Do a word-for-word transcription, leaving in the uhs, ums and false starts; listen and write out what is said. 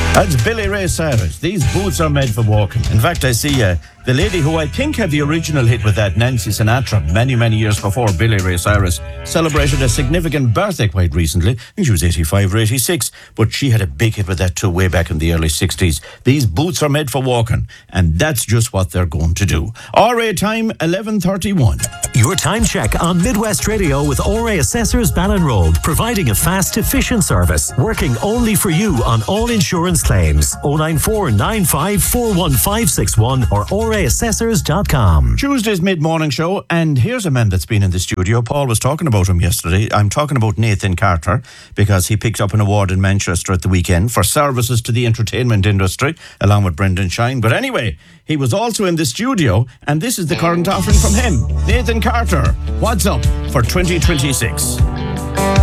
That's Billy Ray Cyrus. These boots are made for walking. In fact, I see uh, the lady who I think had the original hit with that, Nancy Sinatra, many, many years before Billy Ray Cyrus, celebrated a significant birthday quite recently. I think she was eighty-five or eighty-six, but she had a big hit with that too way back in the early sixties. These boots are made for walking, and that's just what they're going to do. R A time, eleven thirty-one. Your time check on Midwest Radio with O R A Assessors Ballinroad, providing a fast, efficient service, working only for you on all insurance claims. oh nine four nine five four one five six one or O R A assessors dot com. Tuesday's mid-morning show, and here's a man that's been in the studio. Paul was talking about him yesterday. I'm talking about Nathan Carter, because he picked up an award in Manchester at the weekend for services to the entertainment industry, along with Brendan Shine. But anyway, he was also in the studio, and this is the current offering from him. Nathan Carter, what's up for twenty twenty-six?